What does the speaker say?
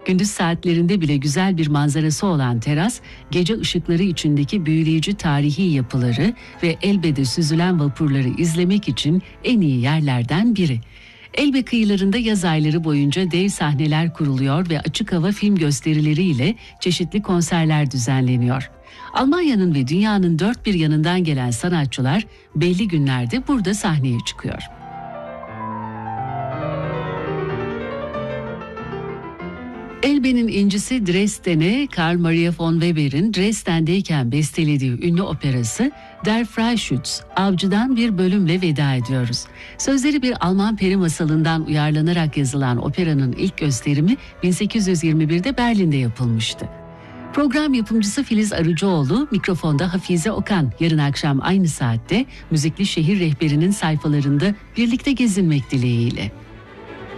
Gündüz saatlerinde bile güzel bir manzarası olan teras, gece ışıkları içindeki büyüleyici tarihi yapıları ve Elbe'de süzülen vapurları izlemek için en iyi yerlerden biri. Elbe kıyılarında yaz ayları boyunca dev sahneler kuruluyor ve açık hava film gösterileriyle çeşitli konserler düzenleniyor. Almanya'nın ve dünyanın dört bir yanından gelen sanatçılar belli günlerde burada sahneye çıkıyor. Elbe'nin incisi Dresden'e Karl Maria von Weber'in Dresden'deyken bestelediği ünlü operası Der Freischütz, Avcı'dan bir bölümle veda ediyoruz. Sözleri bir Alman peri masalından uyarlanarak yazılan operanın ilk gösterimi 1821'de Berlin'de yapılmıştı. Program yapımcısı Filiz Arıcıoğlu, mikrofonda Hafize Okan. Yarın akşam aynı saatte Müzikli Şehir Rehberi'nin sayfalarında birlikte gezinmek dileğiyle.